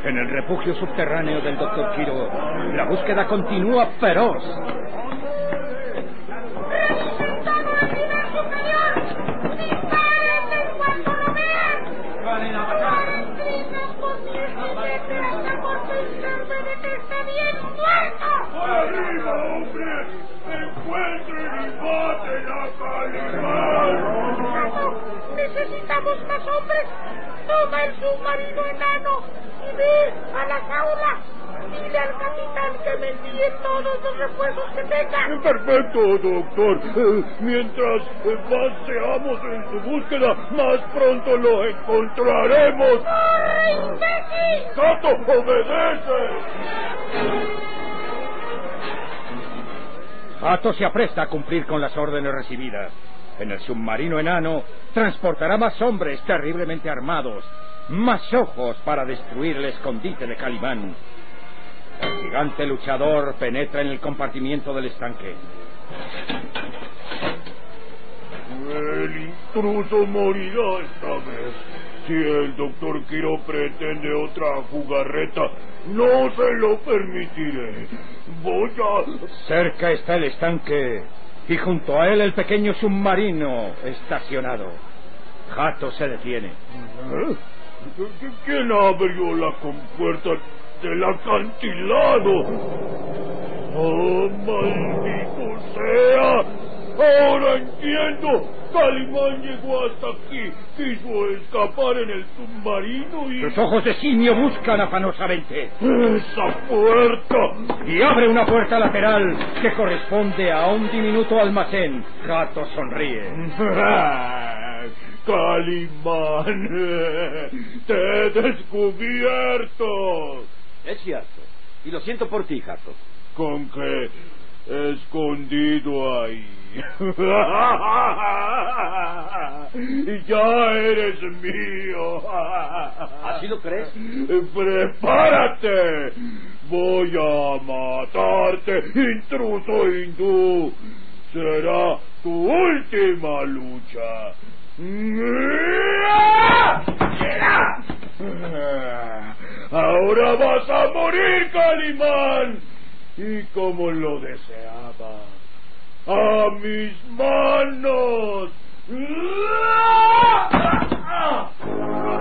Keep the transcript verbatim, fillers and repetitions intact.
En el refugio subterráneo del doctor Quiro, la búsqueda continúa feroz. ¡Arriba, hombres! ¡Encuentren y maten a Calimán! ¡Necesitamos más hombres! ¡Toma el submarino enano y ve a la jaula! Dile al capitán que me envíe todos los refuerzos que tenga. Perfecto, doctor. Eh, mientras eh, más seamos en su búsqueda, más pronto lo encontraremos. ¡Corre, imbécil! ¡Gato, obedece! Hato se apresta a cumplir con las órdenes recibidas. En el submarino enano transportará más hombres terriblemente armados, más ojos para destruir el escondite de Calimán. El gigante luchador penetra en el compartimiento del estanque. El intruso morirá esta vez. Si el doctor Quiro pretende otra jugarreta, no se lo permitiré. Voy a... Cerca está el estanque y junto a él el pequeño submarino estacionado. Hato se detiene. ¿Eh? ¿Quién abrió la compuerta del acantilado? ¡Oh, maldito sea! ¡Ahora entiendo! Calimán llegó hasta aquí, quiso escapar en el submarino y... Sus ojos de simio buscan afanosamente. ¡Esa puerta! Y abre una puerta lateral que corresponde a un diminuto almacén. Hato sonríe. ¡Calimán! ¡Te he descubierto! Es cierto. Y lo siento por ti, Hato. ¿Con qué? Escondido ahí. Ya eres mío. ¿Así lo crees? ¡Prepárate! Voy a matarte, intruso hindú. Será tu última lucha. Ahora vas a morir, Calimán. Y como lo deseaba, a mis manos.